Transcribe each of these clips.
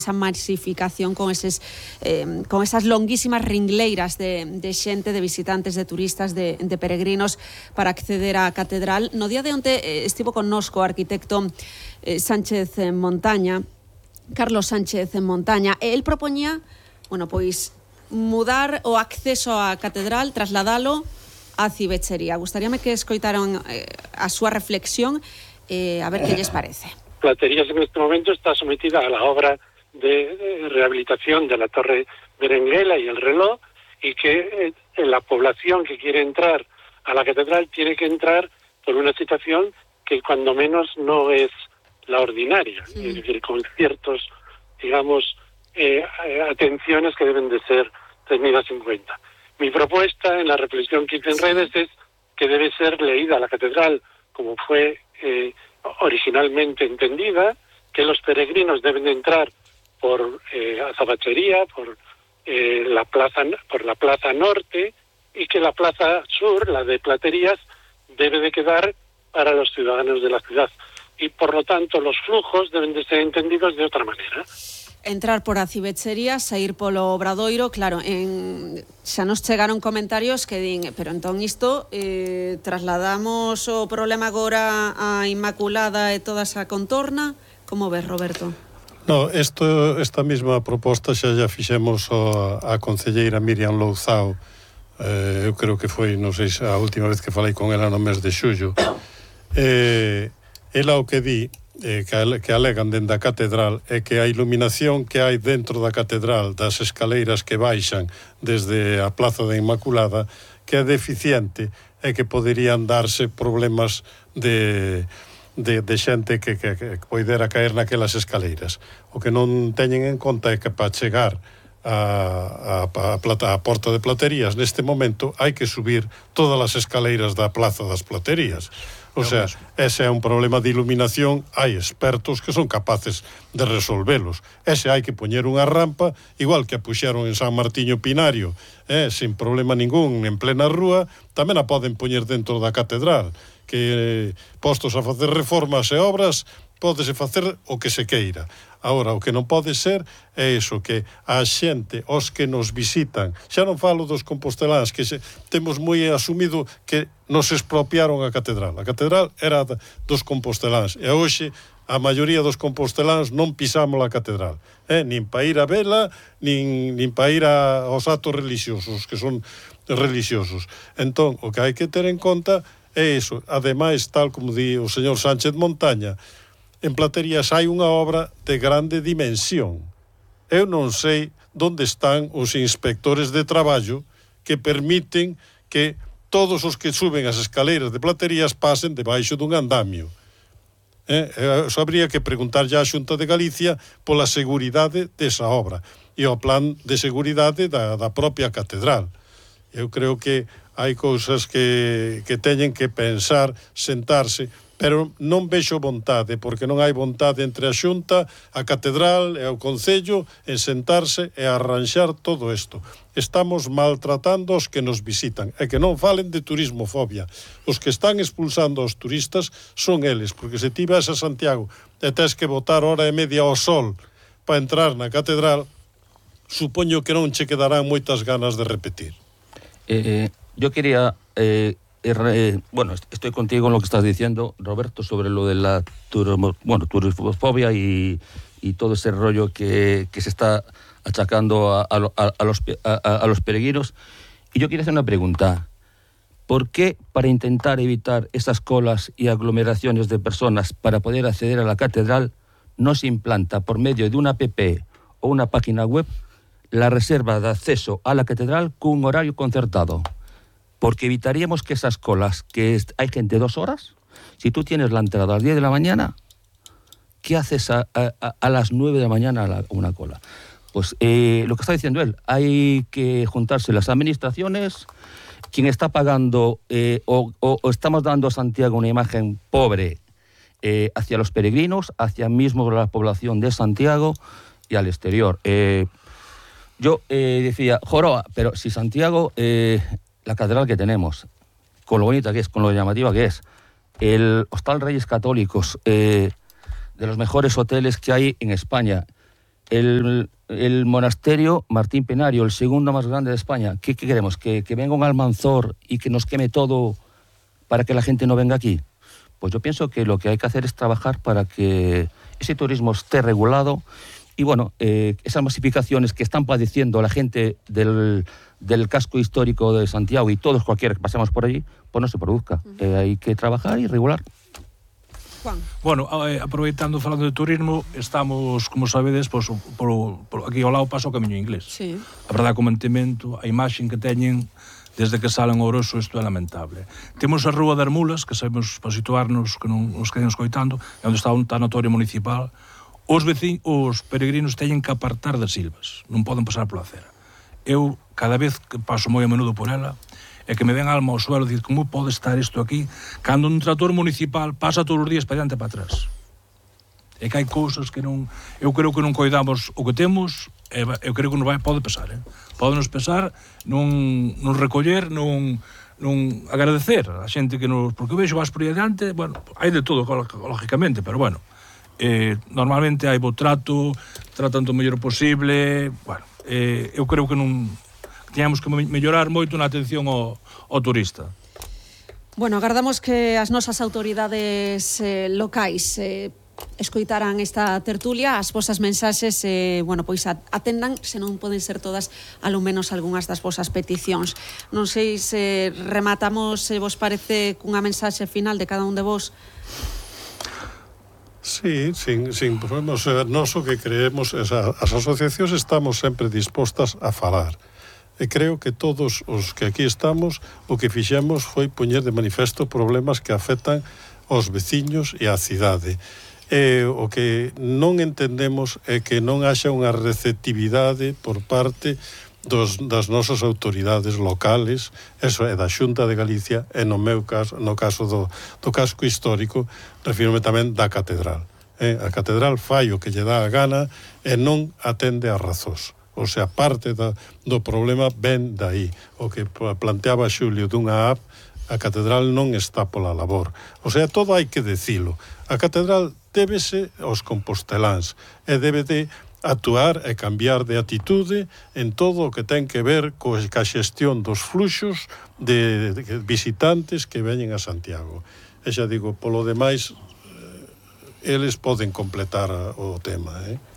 esa masificación con esas longuísimas ringleiras de xente, de visitantes, de turistas, de peregrinos para acceder á catedral. No día de onte estivo connosco o arquitecto Sánchez Montaña, Carlos Sánchez Montaña, e el propoñía, pois mudar o acceso á catedral, trasladalo á Cibechería. Gustaríame que escoitaran a súa reflexión a ver que lles parece. Platerías en este momento está sometida a la obra de rehabilitación de la Torre Berenguela y el reloj, y que la población que quiere entrar a la catedral tiene que entrar por una situación que cuando menos no es la ordinaria, es decir, con ciertos, atenciones que deben de ser tenidas en cuenta. Mi propuesta en la reflexión que hice en redes es que debe ser leída la catedral como fue originalmente entendida, que los peregrinos deben de entrar por Azabachería, por la plaza norte, y que la plaza sur, la de Platerías, debe de quedar para los ciudadanos de la ciudad. Y por lo tanto los flujos deben de ser entendidos de otra manera. Entrar por a Cibechería, sair polo Obradoiro, claro, xa nos chegaron comentarios que din, pero entón isto trasladamos o problema agora a Inmaculada e toda esa contorna. Como ves, Roberto? No, esta mesma proposta xa fixemos a concelleira Miriam Louzao. Eu creo que foi, non sei, a última vez que falei con ela no mes de xullo. Ela o que di que alegan dende a catedral é que a iluminación que hai dentro da catedral, das escaleiras que baixan desde a Plaza da Inmaculada, que é deficiente e que poderían darse problemas de xente que poidera caer naquelas escaleiras. O que non teñen en conta é que para chegar a Porta de Platerías neste momento hai que subir todas as escaleiras da Plaza das Platerías. O sea, ese é un problema de iluminación, hai expertos que son capaces de resolvelos. Ese hai que poñer unha rampa, igual que a puxeron en San Martiño Pinario, sin problema ningún, en plena rúa, tamén a poden poñer dentro da catedral, que postos a facer reformas e obras, pódese facer o que se queira. Agora, o que non pode ser é iso, que a xente, os que nos visitan, xa non falo dos composteláns, que temos moi asumido que nos expropiaron a catedral. A catedral era dos composteláns, e hoxe a maioría dos composteláns non pisamos a catedral, nin para ir a vela, nin para ir aos actos religiosos, que son religiosos. Entón, o que hai que ter en conta é iso. Ademais, tal como di o señor Sánchez Montaña, en Platerías hai unha obra de grande dimensión. Eu non sei onde están os inspectores de traballo que permiten que todos os que suben as escaleiras de Platerías pasen debaixo dun andamio. Eso habría que preguntarlle á Xunta de Galicia pola seguridade desa obra e o plan de seguridade da propia catedral. Eu creo que hai cousas que teñen que pensar, sentarse, pero non vexo vontade, porque non hai vontade entre a Xunta, a catedral e o Concello en sentarse e arranxar todo isto. Estamos maltratando os que nos visitan, e que non falen de turismofobia. Os que están expulsando aos turistas son eles, porque se ti vas a Santiago e tes que botar hora e media ao sol para entrar na catedral, supoño que non che quedarán moitas ganas de repetir. Yo quería... estoy contigo en lo que estás diciendo, Roberto, sobre lo de la turismofobia y todo ese rollo que se está achacando a los peregrinos. Y yo quería hacer una pregunta. ¿Por qué, para intentar evitar esas colas y aglomeraciones de personas para poder acceder a la catedral, no se implanta por medio de una app o una página web la reserva de acceso a la catedral con un horario concertado? Porque evitaríamos que esas colas, que hay gente 2 horas, si tú tienes la entrada a las 10 de la mañana, ¿qué haces a las 9 de la mañana una cola? Pues lo que está diciendo él, hay que juntarse las administraciones, quien está pagando o estamos dando a Santiago una imagen pobre hacia los peregrinos, hacia mismo la población de Santiago y al exterior. Yo decía, joroba, pero si Santiago... la catedral que tenemos, con lo bonita que es, con lo llamativa que es, el Hostal Reyes Católicos, de los mejores hoteles que hay en España, el monasterio Martín Penario, el segundo más grande de España. ¿Qué queremos? ¿Que venga un Almanzor y que nos queme todo para que la gente no venga aquí? Pues yo pienso que lo que hay que hacer es trabajar para que ese turismo esté regulado y, bueno, esas masificaciones que están padeciendo la gente del casco histórico de Santiago y todos cualquiera que pasemos por allí, pues no se produzca. Hay que trabajar y regular. Juan. Bueno, aproveitando, falando de turismo, estamos, como sabedes, por aquí ao lado pasa o Camiño Inglés. Sí. A verdade, o mantemento, a imaxen que teñen desde que salen ao Oroso, isto é lamentable. Temos a Rúa das Mulas, que sabemos, para situarnos, que non os queden escoitando, é onde está un tanatorio municipal. Os peregrinos teñen que apartar das silvas, non poden pasar pola acera. Eu, cada vez que paso moi a menudo por ela, é que me ven alma ao suelo, diz, como pode estar isto aquí, cando un trator municipal pasa todos os días para diante e para atrás. É que hai cousas que non... Eu creo que non coidamos o que temos, eu creo que non pode pesar, Pode nos pesar non recoller, non agradecer a xente que nos... Porque vexo, vas por aí adiante, bueno, hai de todo, lógicamente, pero bueno, normalmente hai bo trato, tratan o mellor posible, bueno, eu creo que non... Tiñamos que mellorar moito na atención ao turista. Bueno, agardamos que as nosas autoridades locais escoitaran esta tertulia, as vosas mensaxes, bueno, pois atendan, se non poden ser todas, alo menos algunhas das vosas peticións. Non sei se rematamos, se vos parece, cunha mensaxe final de cada un de vos. Sí, sin problemas. Nós o que creemos, as asociacións estamos sempre dispostas a falar. E creo que todos os que aquí estamos o que fixemos foi poñer de manifesto problemas que afectan aos veciños e á cidade. O que non entendemos é que non haxa unha receptividade por parte das nosas autoridades locales, eso é da Xunta de Galicia, e no meu caso, no caso do casco histórico, refírome tamén da catedral. A catedral fai o que lle dá a gana e non atende a razóns. O sea, parte do problema ven dai. O que planteaba Xulio dunha app, a catedral non está pola labor. O sea, todo hai que decilo. A catedral débese aos composteláns e debe de actuar e cambiar de atitude en todo o que ten que ver coa xestión dos fluxos de visitantes que veñen a Santiago. E xa digo, polo demais, eles poden completar o tema,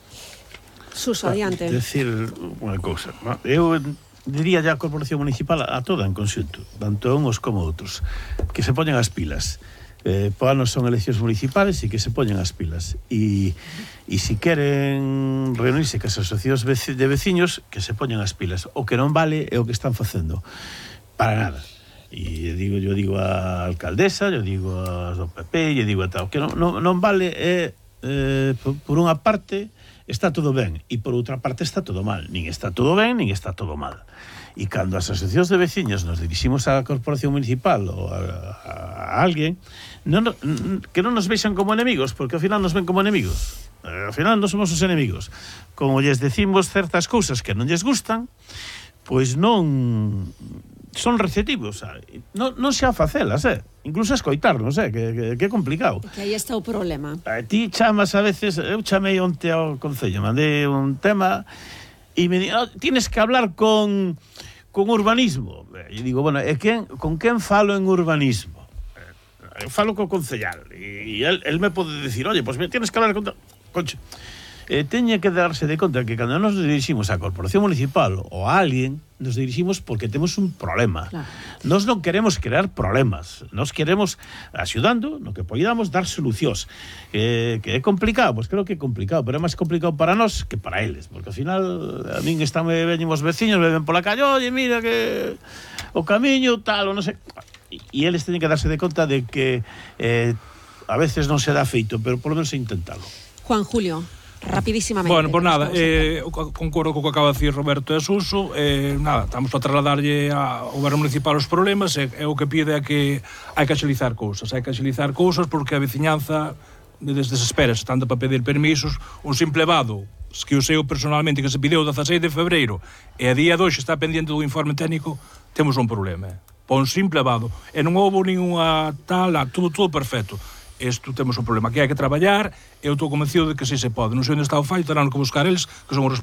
Suso, adiante. Decir unha cousa, eu diría ya a Corporación Municipal a toda en conxunto, tanto uns como outros, que se poñen as pilas. Po ano son eleccións municipales e que se poñen as pilas. E se queren reunirse cas asociacións de veciños, que se poñen as pilas. O que non vale é o que están facendo. Para nada. E yo digo a alcaldesa, yo digo a do PP, yo digo a tal. O que non vale é, por unha parte, está todo ben, e por outra parte está todo mal. Nin está todo ben, nin está todo mal. E cando as asociacións de veciños nos diriximos á Corporación Municipal ou a alguén, que non nos vexan como enemigos, porque ao final nos ven como enemigos. Ao final non somos os enemigos. Como lles decimos certas cousas que non lles gustan, pois non son receptivos, non xa facelas, incluso escoitarnos, que é complicado. Que aí está o problema. Ti chamas a veces, eu chamei onte ao Concello, mandei un tema e me di, tienes que hablar con urbanismo. E digo, bueno, con quen falo en urbanismo? Eu falo co concellal e el me pode decir, oye, pues tienes que hablar con... Concho, teña que darse de conta que cando nos diriximos á Corporación Municipal ou a alguén, nos diriximos porque temos un problema. Claro. Nos non queremos crear problemas, nos queremos, axudando no que podamos, dar solucións. Que é complicado, pois creo que é complicado, pero é máis complicado para nós que para eles, porque ao final a min veñen os veciños, me ven pola calle, oye, mira que o camiño tal, ou non sei, e eles teñen que darse de conta de que a veces non se dá feito, pero por lo menos intentalo. Juan Julio, rapidísimamente. Bueno, pues nada, concordo co que acaba de decir Roberto e Suso, nada, estamos a trasladarlle ao goberno municipal os problemas, e o que pide é que hai que agilizar cousas, porque a veciñanza desespera, tanto para pedir permisos, un simple vado, que o sei personalmente, que se pideu o 16 de febreiro, e a día de hoxe está pendiente do informe técnico, temos un problema, por un simple vado, e non houve ninguna tal, todo perfecto. Isto temos un problema que hai que traballar, eu estou convencido de que si se pode. Non sei onde está o fallo, terán que buscar eles, que son os